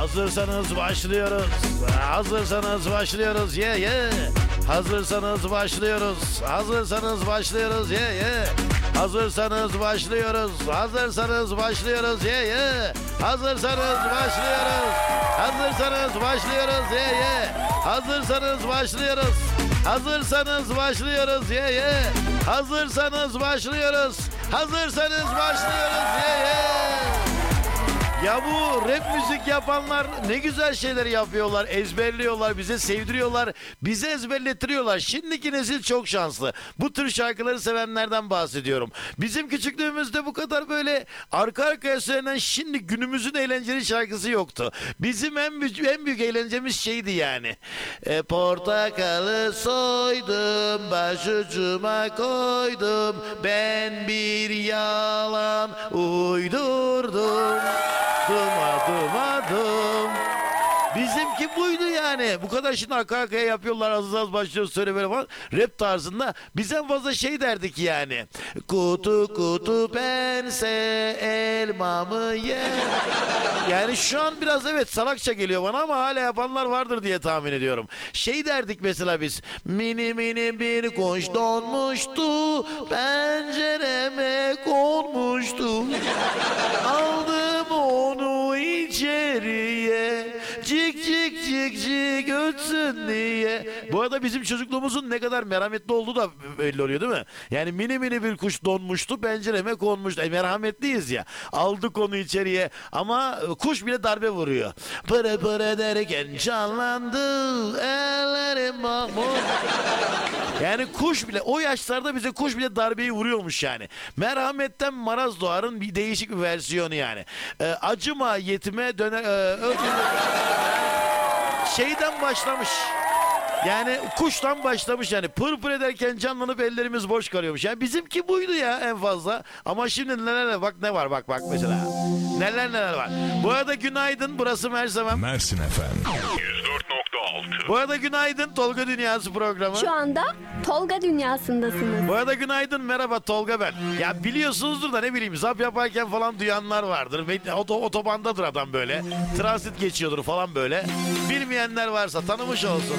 Hazırsanız başlıyoruz. Hazırsanız başlıyoruz. Ye ye. Hazırsanız başlıyoruz. Hazırsanız başlıyoruz. Ye ye. Hazırsanız başlıyoruz. Hazırsanız başlıyoruz. Ye ye. Hazırsanız başlıyoruz. Hazırsanız başlıyoruz. Ye ye. Hazırsanız başlıyoruz. Hazırsanız başlıyoruz. Ye ye. Hazırsanız başlıyoruz. Hazırsanız başlıyoruz. Ye ye. Ya bu rap müzik yapanlar ne güzel şeyler yapıyorlar, ezberliyorlar, bize sevdiriyorlar, bize ezberlettiriyorlar. Şimdiki nesil çok şanslı. Bu tür şarkıları sevenlerden bahsediyorum. Bizim küçüklüğümüzde bu kadar böyle arka arkaya söylenen şimdi günümüzün eğlenceli şarkısı yoktu. Bizim en büyük eğlencemiz şeydi yani. Portakalı soydum, başucuma koydum, ben bir yalan uydurdum. Dumadım. Bizimki buydu yani. Bu kadar şimdi arka arkaya yapıyorlar. Az başlıyor söyle böyle falan. Rap tarzında. Biz en fazla şey derdik yani. Kutu kutu pense elmamı ye. Yani şu an biraz evet salakça geliyor bana ama hala yapanlar vardır diye tahmin ediyorum. Şey derdik mesela biz. Mini mini bir kuş donmuştu. Pencereme konmuştu. Aldım onu içeriye. Cik cik cik cik ötsün diye. Bu arada bizim çocukluğumuzun ne kadar merhametli olduğu da belli oluyor değil mi? Yani mini mini bir kuş donmuştu, pencereme konmuştu. Merhametliyiz ya. Aldık onu içeriye ama kuş bile darbe vuruyor. Pırı pırı derken canlandı ellerim mahmut. Yani kuş bile o yaşlarda bize kuş bile darbeyi vuruyormuş yani. Merhametten maraz doğarın bir değişik bir versiyonu yani. Acıma yetime döner şeyden başlamış. Yani kuştan başlamış yani pır ederken canlanıp ellerimiz boş kalıyormuş. Yani bizimki buydu ya en fazla. Ama şimdi neler bak ne var bak mesela. Neler var. Bu arada günaydın, burası Mersin. Mersin efendim. 104.6. Bu arada günaydın, Tolga Dünyası programı. Şu anda Tolga Dünyası'ndasınız. Bu arada günaydın, merhaba Tolga ben. Ya biliyorsunuzdur da ne bileyim zap yaparken falan duyanlar vardır. Otobandadır adam böyle. Transit geçiyordur falan böyle. Bilmeyenler varsa tanımış olsun.